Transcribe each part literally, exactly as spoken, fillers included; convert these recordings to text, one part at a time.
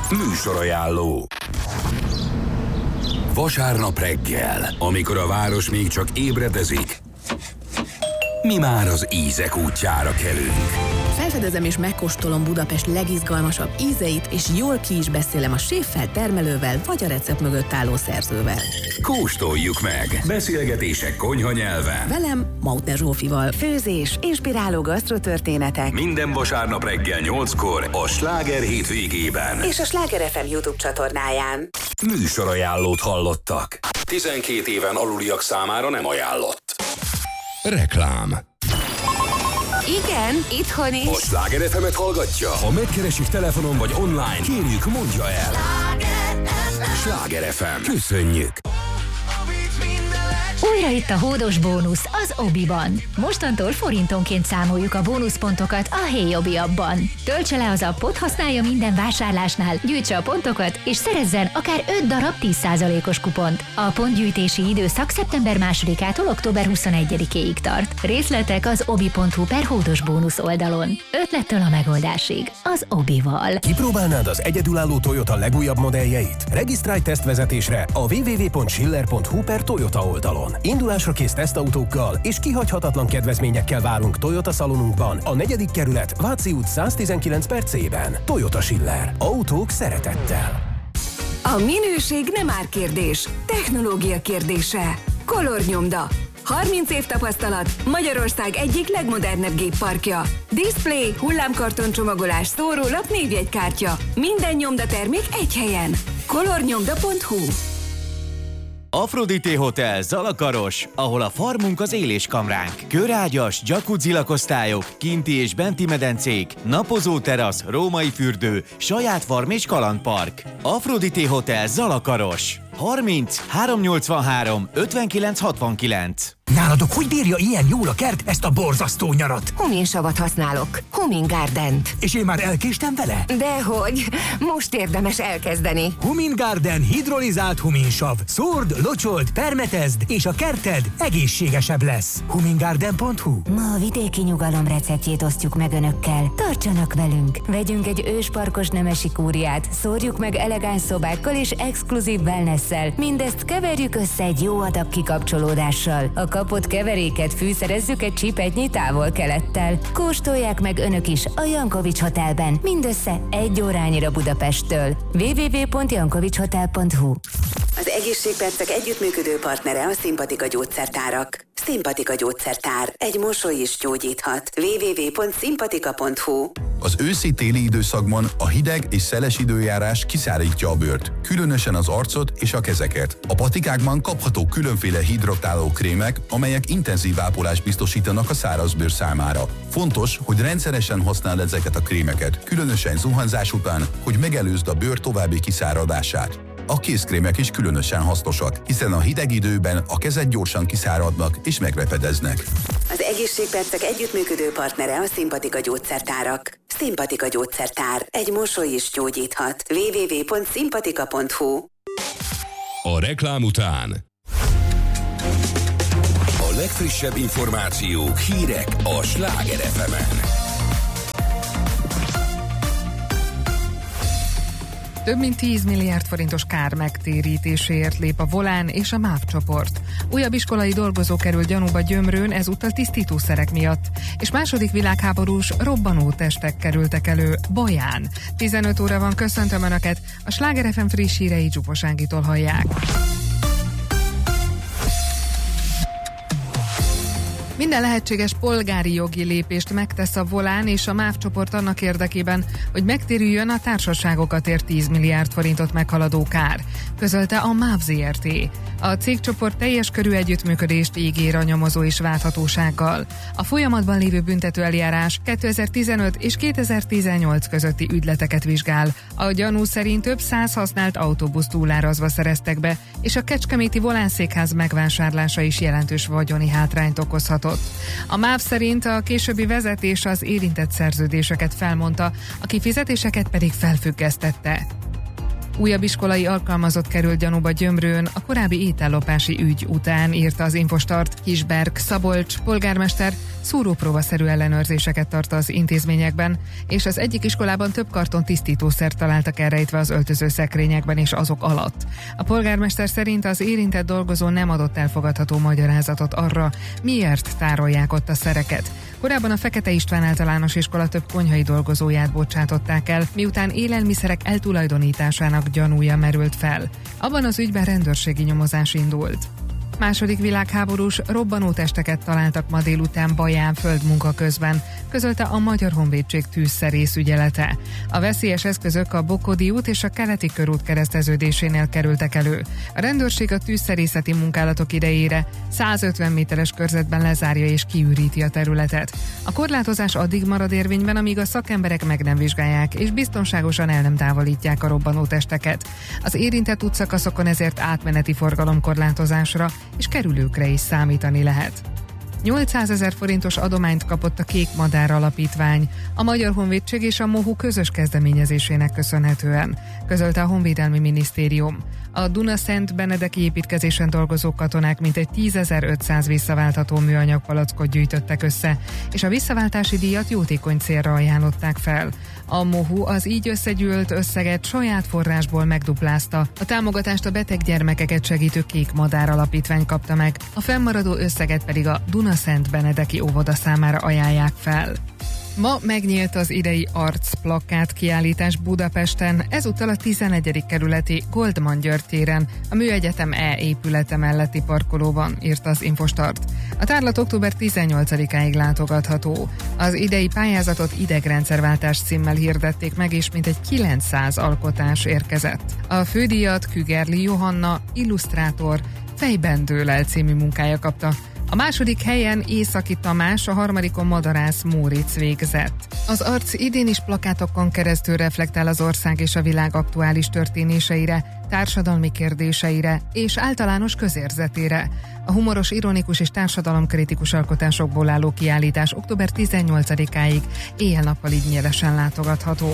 Műsorajánló. Vasárnap reggel, amikor a város még csak ébredezik, mi már az ízek útjára kelünk. Felfedezem és megkóstolom Budapest legizgalmasabb ízeit, és jól ki is beszélem a séffel, termelővel, vagy a recept mögött álló szerzővel. Kóstoljuk meg! Beszélgetések konyha nyelven. Velem, Mautner Zsófival. Főzés, inspiráló gasztrotörténetek. Minden vasárnap reggel nyolckor a Sláger hétvégében. És a Sláger ef em YouTube csatornáján. Műsorajánlót hallottak. tizenkét éven aluliak számára nem ajánlott. Reklám. Igen, itthon is. A Sláger ef emet hallgatja? Ha megkeresik telefonon vagy online, kérjük, mondja el. Sláger ef em. Köszönjük. Újra itt a hódos bónusz az Obiban. Mostantól forintonként számoljuk a bónuszpontokat a Hey Obi appban. Töltse le az appot, használja minden vásárlásnál, gyűjtse a pontokat, és szerezzen akár öt darab tíz százalékos kupont. A pontgyűjtési időszak szeptember másodikától október huszonegyedikéig tart. Részletek az obi pont hu per hódos bónusz oldalon. Ötlettől a megoldásig. Az Obival. Kipróbálnád az egyedülálló Toyota legújabb modelljeit? Regisztrálj tesztvezetésre a double-u double-u double-u pont schiller pont hu per Toyota oldalon. Indulásra kész tesztautókkal és kihagyhatatlan kedvezményekkel várunk Toyota szalonunkban, a negyedik kerület, Váci út száztizenkilenc per C-ben. Toyota Schiller. Autók szeretettel. A minőség nem árkérdés, technológia kérdése. Color Nyomda. harminc év tapasztalat, Magyarország egyik legmodernebb gépparkja. Display, hullámkarton csomagolás, szórólap, névjegykártya. Minden nyomdatermék egy helyen. color nyomda pont hu. Aphrodite Hotel Zalakaros, ahol a farmunk az éléskamránk. Körágyas, jacuzzi lakosztályok, kinti és benti medencék, napozó terasz, római fürdő, saját farm és kalandpark. Aphrodite Hotel Zalakaros. harminc háromszáznyolcvanhárom ötvenkilenc hatvankilenc. Náladok hogy bírja ilyen jól a kert ezt a borzasztó nyarat? Huminsavat használok. Humin Gardent. És én már elkéstem vele? Dehogy, most érdemes elkezdeni. Humin Garden hidrolizált huminsav. Szórd, locsold, permetezd, és a kerted egészségesebb lesz. humingarden pont hu. Ma a vidéki nyugalom receptjét osztjuk meg önökkel. Tartsanak velünk! Vegyünk egy ősparkos nemesi kúriát, szórjuk meg elegáns szobákkal és exkluzív wellnesszel. Mindezt keverjük össze egy jó adag kikapcsolódással. A kapott keveréket fűszerezzük egy csipetnyi távol-kelettel. Kóstolják meg önök is a Jankovics Hotelben, mindössze egy órányira Budapesttől. double-u double-u double-u pont jankovics hotel pont hu. Az egészségpercek együttműködő partnere a Szimpatika gyógyszertárak. Szimpatika gyógyszertár. Egy mosoly is gyógyíthat. double-u double-u double-u pont szimpatika pont hu. Az őszi-téli időszakban a hideg és szeles időjárás kiszárítja a bőrt, különösen az arcot és a kezeket. A patikákban kapható különféle hidratáló krémek, amelyek intenzív ápolást biztosítanak a szárazbőr számára. Fontos, hogy rendszeresen használd ezeket a krémeket, különösen zuhanyzás után, hogy megelőzd a bőr további kiszáradását. A kézkrémek is különösen hasznosak, hiszen a hideg időben a kezed gyorsan kiszáradnak és megrepedeznek. Az egészségpercek együttműködő partnere a Szimpatika gyógyszertárak. Szimpatika gyógyszertár. Egy mosoly is gyógyíthat. double-u double-u double-u pont szimpatika pont hu. A reklám után a legfrissebb információk, hírek a Sláger ef emen. Több mint tíz milliárd forintos kár megtérítéséért lép a Volán és a MÁV csoport. Újabb iskolai dolgozó kerül gyanúba Gyömrőn, ezúttal tisztítószerek miatt, és második világháborús robbanó testek kerültek elő Baján. tizenöt óra van, köszöntöm Önöket, a Sláger ef em friss hírei Zsupos Ágitól hallják. Minden lehetséges polgári jogi lépést megtesz a Volán és a MÁV csoport annak érdekében, hogy megtérüljön a társaságokat ért tíz milliárd forintot meghaladó kár, közölte a MÁV zé er té. A cégcsoport teljes körű együttműködést ígér a nyomozó és válthatósággal. A folyamatban lévő büntetőeljárás kétezer-tizenöt és kétezer-tizennyolc közötti ügyleteket vizsgál. A gyanú szerint több száz használt autóbuszt túlárazva szereztek be, és a kecskeméti Volán székház megvásárlása is jelentős vagyoni hátrányt okozhatott. A MÁV szerint a későbbi vezetés az érintett szerződéseket felmondta, a kifizetéseket pedig felfüggesztette. Újabb iskolai alkalmazott került gyanúba Gyömrőn a korábbi étellopási ügy után, írta az Infostart. Kisberg Szabolcs polgármester szúrópróbaszerű ellenőrzéseket tart az intézményekben, és az egyik iskolában több karton tisztítószert találtak elrejtve az öltöző szekrényekben és azok alatt. A polgármester szerint az érintett dolgozó nem adott elfogadható magyarázatot arra, miért tárolják ott a szereket. Korábban a Fekete István általános iskola több konyhai dolgozóját bocsátották el, miután élelmiszerek eltulajdonításának gyanúja merült fel. Abban az ügyben rendőrségi nyomozás indult. Második világháborús robbanótesteket találtak ma délután Baján földmunka közben, közölte a Magyar Honvédség tűzszerész ügyelete. A veszélyes eszközök a Bokodi út és a Keleti körút kereszteződésénél kerültek elő. A rendőrség a tűzszerészeti munkálatok idejére százötven méteres körzetben lezárja és kiüríti a területet. A korlátozás addig marad érvényben, amíg a szakemberek meg nem vizsgálják és biztonságosan el nem távolítják a robbanótesteket. Az érintett útszakaszokon ezért átmeneti forgalomkorlátozásra és kerülőkre is számítani lehet. nyolcszázezer forintos adományt kapott a Kék Madár Alapítvány a Magyar Honvédség és a MOHU közös kezdeményezésének köszönhetően, közölte a Honvédelmi Minisztérium. A Duna-Szent Benedeki építkezésen dolgozó katonák mintegy tízezer-ötszáz visszaváltható műanyag palackot gyűjtöttek össze, és a visszaváltási díjat jótékony célra ajánlották fel. A MOHU az így összegyűlt összeget saját forrásból megduplázta. A támogatást a beteg gyermekeket segítő Kék Madár Alapítvány kapta meg, a fennmaradó összeget pedig a Duna-Szent Benedeki óvoda számára ajánlják fel. Ma megnyílt az idei arcplakát kiállítás Budapesten, ezúttal a tizenegyedik kerületi Goldman György téren, a Műegyetem E épülete melletti parkolóban, írta az Infostart. A tárlat október tizennyolcadikáig látogatható. Az idei pályázatot idegrendszerváltás címmel hirdették meg, és mintegy kilencszáz alkotás érkezett. A fődíjat Kügerli Johanna, illusztrátor, Fejben dől el című munkája kapta. A második helyen Északi Tamás, a harmadikon Madarász Móricz végzett. Az arc idén is plakátokon keresztül reflektál az ország és a világ aktuális történéseire, társadalmi kérdéseire és általános közérzetére. A humoros, ironikus és társadalomkritikus alkotásokból álló kiállítás október tizennyolcadikáig éjjel-nappal ingyenesen látogatható.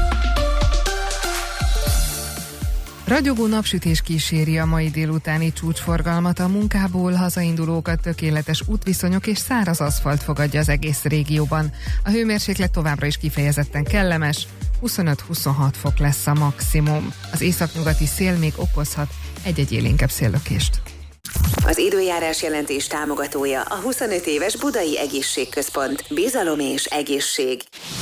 Ragyogó napsütés kíséri a mai délutáni csúcsforgalmat, a munkából hazaindulókat tökéletes útviszonyok és száraz aszfalt fogadja az egész régióban. A hőmérséklet továbbra is kifejezetten kellemes, huszonöt-huszonhat fok lesz a maximum. Az északnyugati szél még okozhat egy-egy élénkebb széllökést. Az időjárás jelentés támogatója a huszonöt éves Budai Egészségközpont. Bizalom és egészség.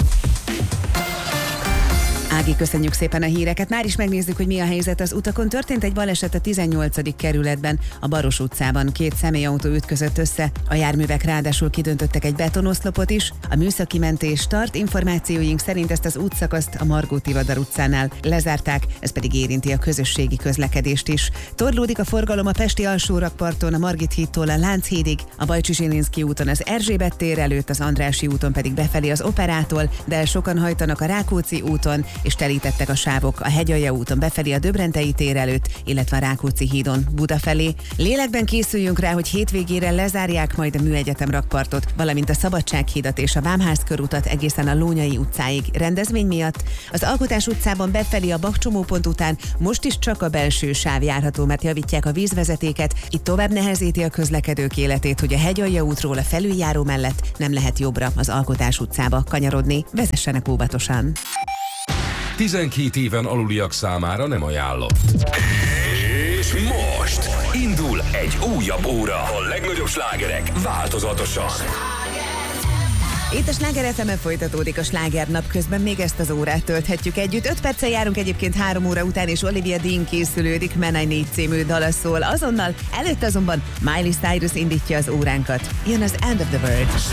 Ági, köszönjük szépen a híreket. Már is megnézzük, hogy mi a helyzet az utakon. Történt egy baleset a tizennyolcadik kerületben, a Baros utcában. Két személyautó ütközött össze, a járművek ráadásul kidöntöttek egy betonoszlopot is. A műszaki mentés tart, információink szerint ezt az útszakaszt a Margó Tivadar utcánál lezárták, ez pedig érinti a közösségi közlekedést is. Torlódik a forgalom a pesti alsórakparton, a Margit hídtól a Lánchídig, a Bajcsi Zsilinszky úton az Erzsébet tér előtt, az Andrássy úton pedig befelé az Operától, de sokan hajtanak a Rákóczi úton, és telítettek a sávok a Hegyalja úton befelé a Döbrentei tér előtt, illetve a Rákóczi hídon Buda felé. Lélekben készüljünk rá, hogy hétvégére lezárják majd a Műegyetem rakpartot, valamint a Szabadsághídat és a Vámház körutat egészen a Lónyai utcáig rendezvény miatt. Az Alkotás utcában befelé a Bach csomópont után most is csak a belső sáv járható, mert javítják a vízvezetéket. Itt tovább nehezíti a közlekedők életét, hogy a Hegyalja útról a felüljáró mellett nem lehet jobbra az Alkotás utcába kanyarodni. Vezessenek óvatosan! tizenkét éven aluliak számára nem ajánlott. És most indul egy újabb óra. A legnagyobb slágerek változatosan. Itt a Sláger ef emen folytatódik a Sláger nap, közben még ezt az órát tölthetjük együtt. öt perccel járunk egyébként három óra után, és Olivia Dean készülődik, Man I Need című dala szól azonnal, előtt azonban Miley Cyrus indítja az óránkat. Jön az End of the World.